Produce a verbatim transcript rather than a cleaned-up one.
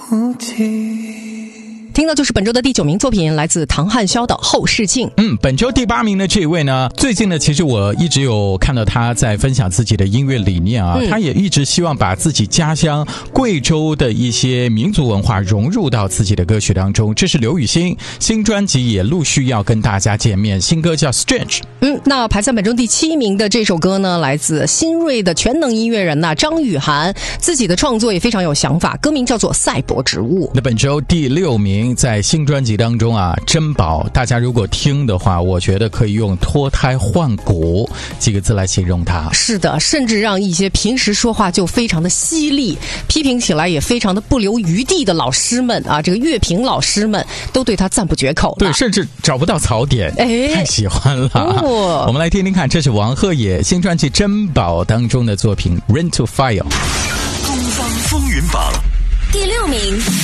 无际。 听到就是本周的第九名作品，来自唐汉霄的《后视镜》。 嗯，本周第八名的这位呢，最近呢，其实我一直有看到他在分享自己的音乐理念啊，嗯、他也一直希望把自己家乡贵州的一些民族文化融入到自己的歌曲当中。这是刘雨昕，新专辑也陆续要跟大家见面，新歌叫 Strange。 嗯，那排在本周第七名的这首歌呢，来自新锐的全能音乐人呐、啊、张雨涵，自己的创作也非常有想法，歌名叫做《赛博植物》。 那本周第六名。在新专辑当中啊，珍宝，大家如果听的话，我觉得可以用脱胎换骨几个字来形容它。 是的，甚至让一些平时说话就非常的犀利，批评起来也非常的不留余地的老师们啊，这个乐评老师们都对他赞不绝口。 对，甚至找不到槽点，哎，太喜欢了。哦、我们来听听看，这是王鹤野新专辑《珍宝》当中的作品《Rain to Fire》。 东方风云榜第六名。